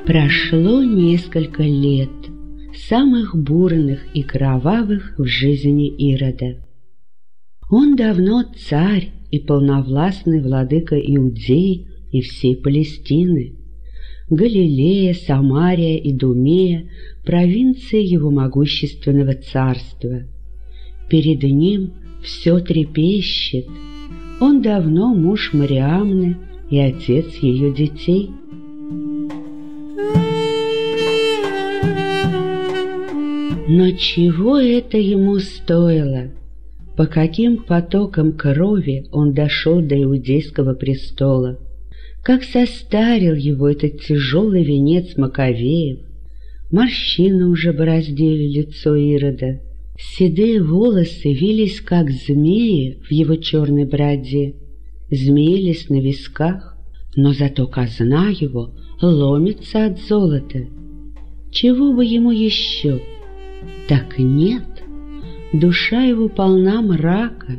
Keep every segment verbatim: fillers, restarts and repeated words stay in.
Прошло несколько лет, самых бурных и кровавых в жизни Ирода. Он давно царь и полновластный владыка Иудеи и всей Палестины. Галилея, Самария, Идумея — провинции его могущественного царства. Перед ним все трепещет. Он давно муж Мариамны и отец ее детей. Но чего это ему стоило? По каким потокам крови он дошел до иудейского престола? Как состарил его этот тяжелый венец Маковеев! Морщины уже бороздили лицо Ирода. Седые волосы вились, как змеи в его черной бороде, змеились на висках, но зато казна его ломится от золота. Чего бы ему еще? Так нет, душа его полна мрака.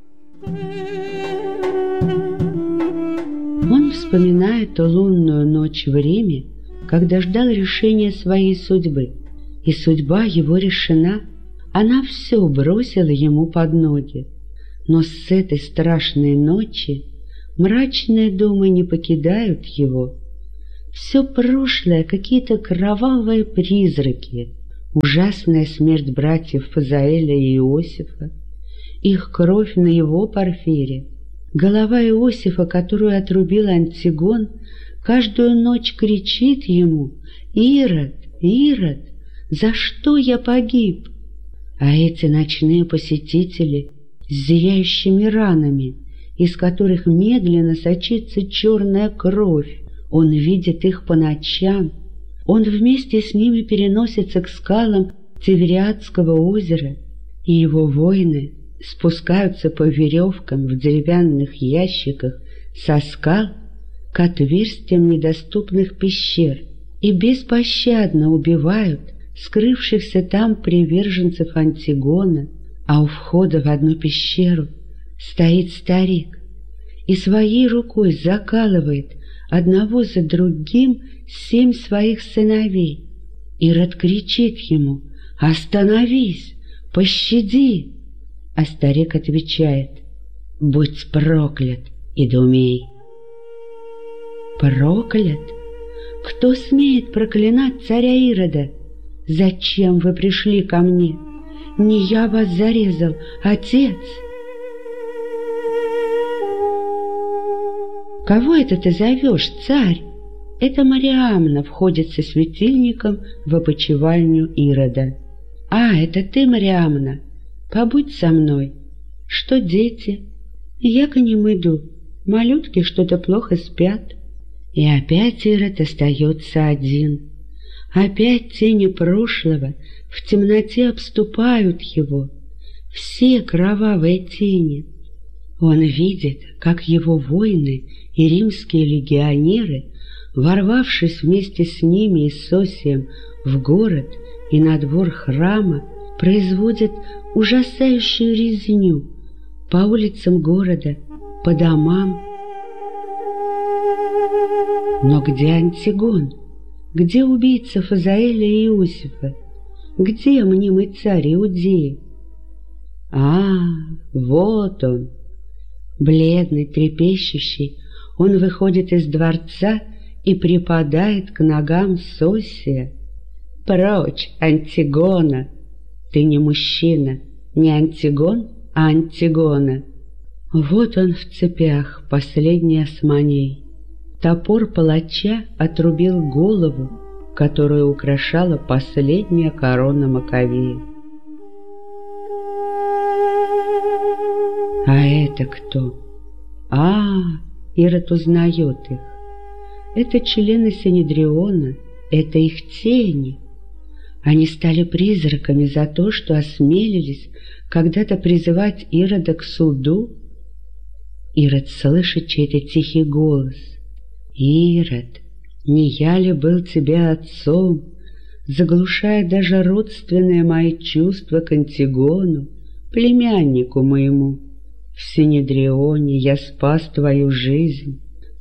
Он вспоминает ту лунную ночь в Риме, когда ждал решения своей судьбы, и судьба его решена. Она все бросила ему под ноги. Но с этой страшной ночи мрачные думы не покидают его. Все прошлое — какие-то кровавые призраки, ужасная смерть братьев Фазаэля и Иосифа, их кровь на его Порфире, голова Иосифа, которую отрубил Антигон, каждую ночь кричит ему: «Ирод, Ирод, за что я погиб?» А эти ночные посетители с зияющими ранами, из которых медленно сочится черная кровь, он видит их по ночам. Он вместе с ними переносится к скалам Тивериадского озера, и его воины спускаются по веревкам в деревянных ящиках со скал к отверстиям недоступных пещер и беспощадно убивают скрывшихся там приверженцев Антигона. А у входа в одну пещеру стоит старик и своей рукой закалывает одного за другим семь своих сыновей. Ирод кричит ему: «Остановись! Пощади!» А старик отвечает: «Будь проклят, Идумей!» Проклят? Кто смеет проклинать царя Ирода? Зачем вы пришли ко мне? Не я вас зарезал, отец. Кого это ты зовешь, царь? Это Мариамна входит со светильником в опочивальню Ирода. А, это ты, Мариамна? Побудь со мной. Что дети? Я к ним иду. Малютки что-то плохо спят. И опять Ирод остается один. Опять тени прошлого в темноте обступают его. Все кровавые тени. Он видит, как его воины и римские легионеры, ворвавшись вместе с ними и с Осием в город и на двор храма, производят ужасающую резню по улицам города, по домам. Но где Антигон? Где убийца Фазаэля и Иосифа? Где мнимый царь Иудеи? А, вот он! Бледный, трепещущий, он выходит из дворца и припадает к ногам Сосия. «Прочь, Антигона! Ты не мужчина, не Антигон, а Антигона!» Вот он в цепях, последний османей. Топор палача отрубил голову, которую украшала последняя корона Маковеев. А это кто? А, Ирод узнает их. Это члены Синедриона, это их тени. Они стали призраками за то, что осмелились когда-то призывать Ирода к суду. Ирод слышит чей-то тихий голос: «Ирод, не я ли был тебе отцом, заглушая даже родственные мои чувства к Антигону, племяннику моему? В Синедрионе я спас твою жизнь,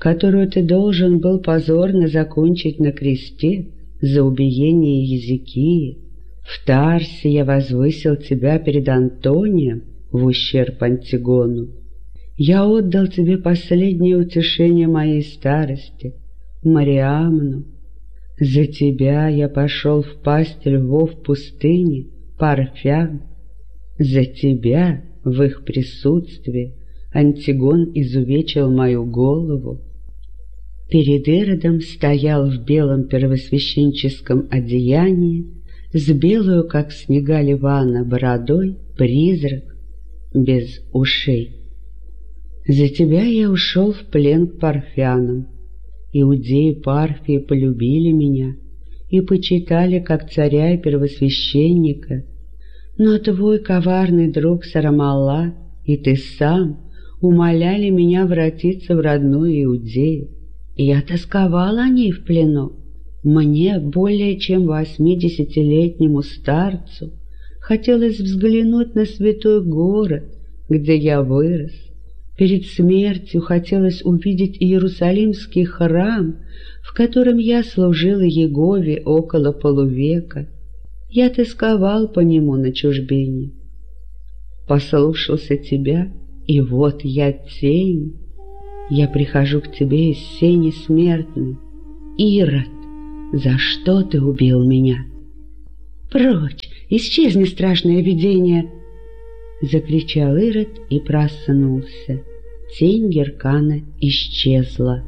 которую ты должен был позорно закончить на кресте за убиение Езекии. В Тарсе я возвысил тебя перед Антонием в ущерб Антигону. Я отдал тебе последнее утешение моей старости, Мариамну. За тебя я пошел в пасть львов в пустыне, Парфян. За тебя в их присутствии Антигон изувечил мою голову. Перед Иродом стоял в белом первосвященческом одеянии с белую, как снега Ливана, бородой призрак без ушей. За тебя я ушел в плен к парфянам. Иудеи Парфии полюбили меня и почитали как царя и первосвященника, но твой коварный друг Сарамалла и ты сам умоляли меня вратиться в родную Иудею. Я тосковал о ней в плену. Мне, более чем восьмидесятилетнему старцу, хотелось взглянуть на святой город, где я вырос. Перед смертью хотелось увидеть Иерусалимский храм, в котором я служил Иегове около полувека. Я тосковал по нему на чужбине. Послушался тебя, и вот я тень. Я прихожу к тебе из сени смертной. Ирод, за что ты убил меня? Прочь, исчезни, страшное видение! Закричал Ирод и проснулся. Тень Геркана исчезла.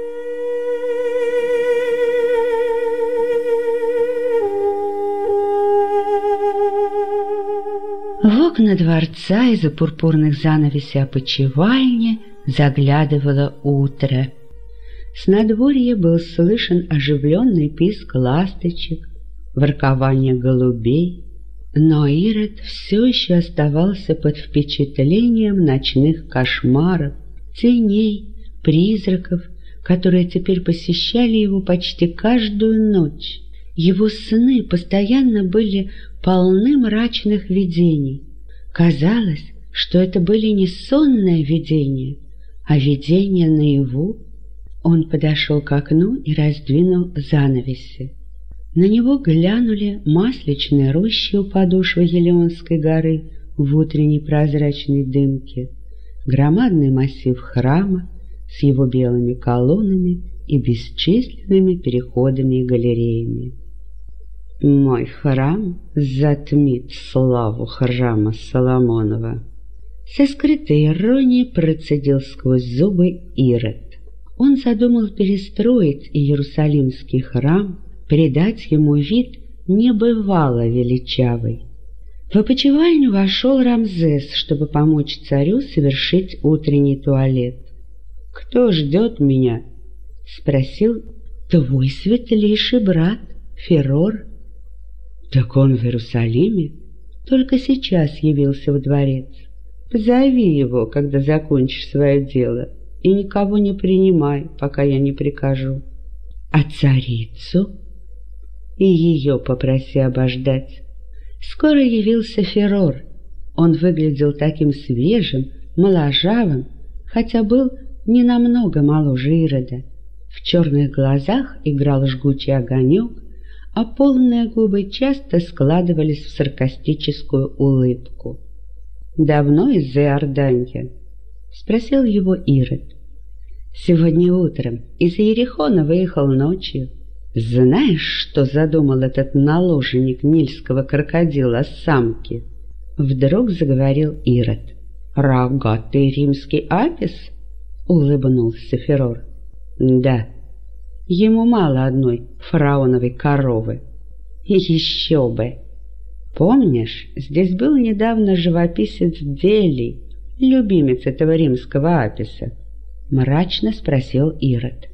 В окна дворца из-за пурпурных занавесей опочивальни заглядывало утро. С надворья был слышен оживленный писк ласточек, воркование голубей, но Ирод все еще оставался под впечатлением ночных кошмаров, теней, призраков, которые теперь посещали его почти каждую ночь. Его сны постоянно были полны мрачных видений. Казалось, что это были не сонные видения, а видения наяву. Он подошел к окну и раздвинул занавеси. На него глянули масличные рощи у подошвы Елеонской горы в утренней прозрачной дымке, громадный массив храма с его белыми колоннами и бесчисленными переходами и галереями. «Мой храм затмит славу храма Соломонова», — со скрытой иронией процедил сквозь зубы Ирод. Он задумал перестроить Иерусалимский храм, придать ему вид небывало величавый. В опочивальню вошел Рамзес, чтобы помочь царю совершить утренний туалет. «Кто ждет меня?» — спросил. «Твой светлейший брат, Ферор». «Так он в Иерусалиме? Только сейчас явился в дворец. Позови его, когда закончишь свое дело, и никого не принимай, пока я не прикажу. А царицу?» «И ее попроси обождать». Скоро явился Ферор. Он выглядел таким свежим, моложавым, хотя был не намного моложе Ирода. В черных глазах играл жгучий огонек, а полные губы часто складывались в саркастическую улыбку. «Давно из-за Иорданья?» — спросил его Ирод. «Сегодня утром из Иерихона выехал ночью. Знаешь, что задумал этот наложенник нильского крокодила с самки?» Вдруг заговорил Ирод. «Рогатый римский Апис?» — улыбнулся Ферор. «Да, ему мало одной фараоновой коровы. И еще бы! Помнишь, здесь был недавно живописец Делий, любимец этого римского Аписа?» — мрачно спросил Ирод.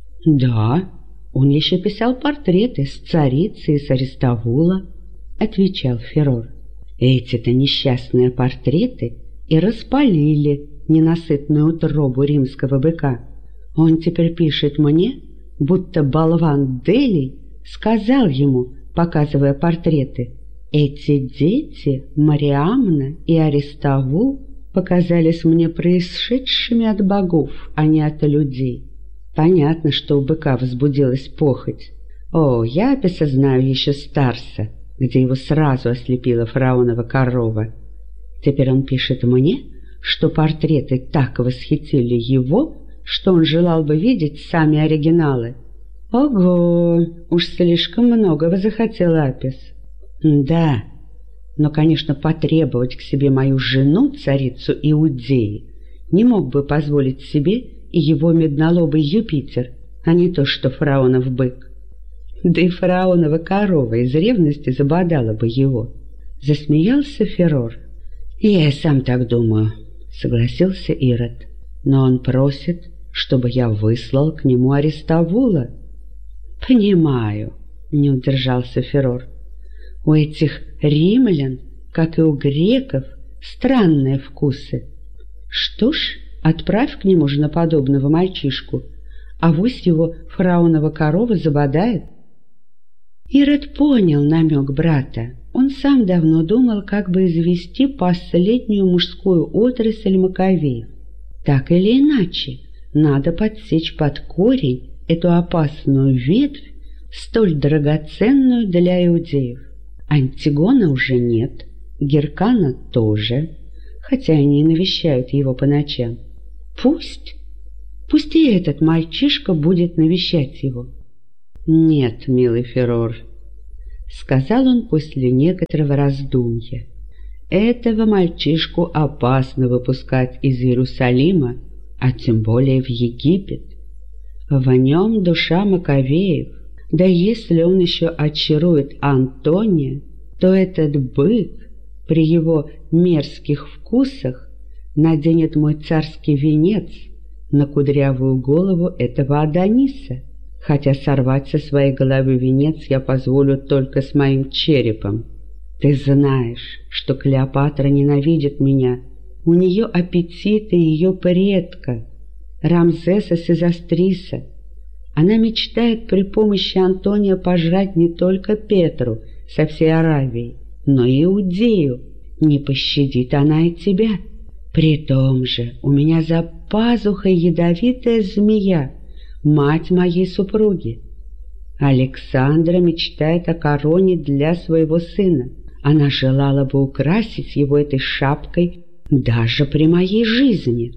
«Да, он еще писал портреты с царицы и с Аристовула», — отвечал Ферор. «Эти-то несчастные портреты и распалили ненасытную утробу римского быка. Он теперь пишет мне, будто болван Делий сказал ему, показывая портреты: «Эти дети, Мариамна и Аристовул, показались мне происшедшими от богов, а не от людей». Понятно, что у быка возбудилась похоть. О, я описа знаю еще Старса, где его сразу ослепила фараонова корова. Теперь он пишет мне, что портреты так восхитили его, что он желал бы видеть сами оригиналы. Ого, уж слишком многого захотел Апис. Да, но, конечно, потребовать к себе мою жену, царицу Иудеи, не мог бы позволить себе и его меднолобый Юпитер, а не то что фараонов бык. Да и фараонова корова из ревности забодала бы его. Засмеялся Ферор. «Я и сам так думаю», — согласился Ирод. «Но он просит, чтобы я выслал к нему Аристовула». «Понимаю», — не удержался Ферор. «У этих римлян, как и у греков, странные вкусы. Что ж, отправь к нему женоподобного мальчишку, авось его фараонова корова забодает». Ирод понял намек брата. Он сам давно думал, как бы извести последнюю мужскую отрасль Маковеев. Так или иначе, надо подсечь под корень эту опасную ветвь, столь драгоценную для иудеев. Антигона уже нет, Геркана тоже, хотя они и навещают его по ночам. Пусть, пусть и этот мальчишка будет навещать его. «Нет, милый Ферор», — сказал он после некоторого раздумья, — «этого мальчишку опасно выпускать из Иерусалима, а тем более в Египет. В нем душа Маковеев, да если он еще очарует Антония, то этот бык при его мерзких вкусах наденет мой царский венец на кудрявую голову этого Адониса, хотя сорвать со своей головы венец я позволю только с моим черепом. Ты знаешь, что Клеопатра ненавидит меня. У нее аппетиты ее предка, Рамзеса Сезастриса. Она мечтает при помощи Антония пожрать не только Петру со всей Аравией, но и Иудею. Не пощадит она и тебя. При том же у меня за пазухой ядовитая змея, мать моей супруги. Александра мечтает о короне для своего сына. Она желала бы украсить его этой шапкой даже при моей жизни.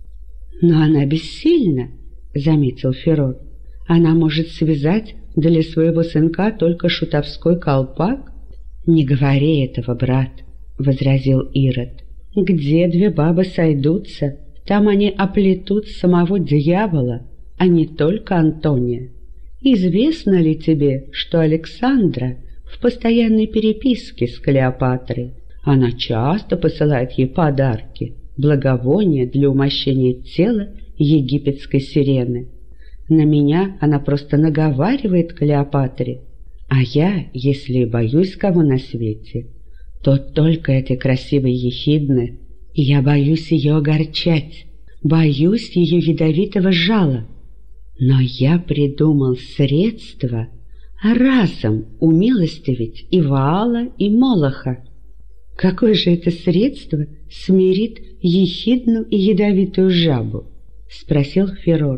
Но она бессильна, — заметил Ферор. Она может связать для своего сынка только шутовской колпак. Не говори этого, брат, — возразил Ирод. Где две бабы сойдутся, там они оплетут самого дьявола, а не только Антония. Известно ли тебе, что Александра в постоянной переписке с Клеопатрой? Она часто посылает ей подарки, благовония для умощения тела египетской сирены. На меня она просто наговаривает Клеопатре, а я, если и боюсь кого на свете, то только этой красивой ехидны. Я боюсь ее огорчать, боюсь ее ядовитого жала. Но я придумал средство разом умилостивить и Ваала, и Молоха. Какое же это средство смирит ехидную и ядовитую жабу? — спросил Ферор.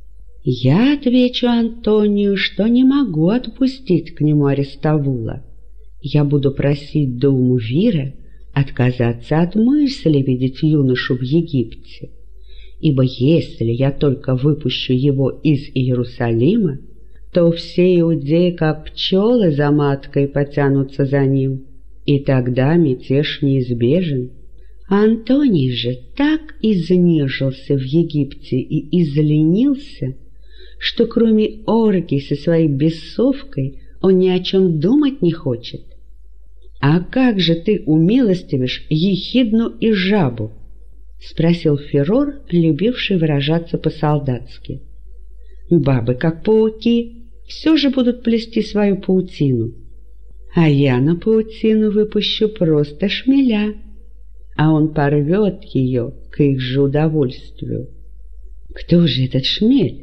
Я отвечу Антонию, что не могу отпустить к нему Аристовула. Я буду просить Даумвира отказаться от мысли видеть юношу в Египте, ибо если я только выпущу его из Иерусалима, то все иудеи, как пчелы за маткой, потянутся за ним, и тогда мятеж неизбежен. Антоний же так изнежился в Египте и изленился, что кроме оргий со своей бесовкой он ни о чем думать не хочет. «А как же ты умилостивишь ехидну и жабу?» — спросил Ферор, любивший выражаться по-солдатски. «Бабы, как пауки, все же будут плести свою паутину, а я на паутину выпущу просто шмеля, а он порвет ее к их же удовольствию». «Кто же этот шмель?»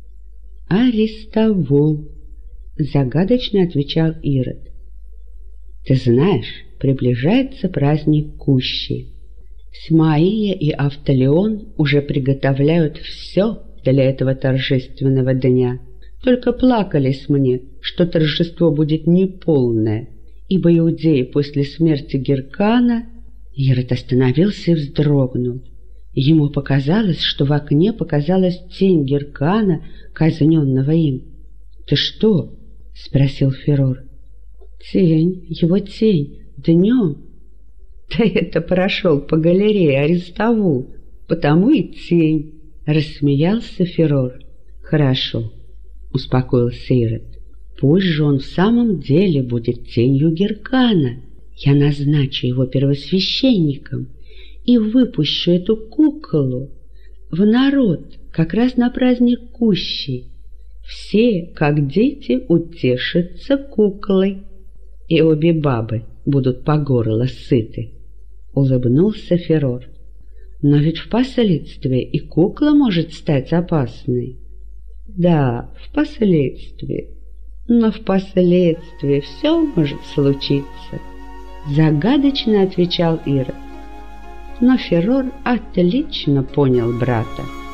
«Аристовул», — загадочно отвечал Ирод. «Ты знаешь, приближается праздник Кущи. Смаия и Автолеон уже приготовляют все для этого торжественного дня. Только плакались мне, что торжество будет неполное, ибо иудеи после смерти Геркана...» Ирод остановился и вздрогнул. Ему показалось, что в окне показалась тень Геркана, казненного им. «Ты что?» — спросил Ферор. «Тень, его тень, днем». «Да это прошел по галерее Аристовул, потому и тень», — рассмеялся Ферор. «Хорошо», — успокоился Ирод. «Пусть же он в самом деле будет тенью Геркана. Я назначу его первосвященником и выпущу эту куколу в народ как раз на праздник Кущей. Все, как дети, утешатся куклой, и обе бабы будут по горло сыты», — улыбнулся Ферор. «Но ведь впоследствии и кукла может стать опасной». «Да, впоследствии, но впоследствии все может случиться», — загадочно отвечал Ирод. Но Ферор отлично понял брата.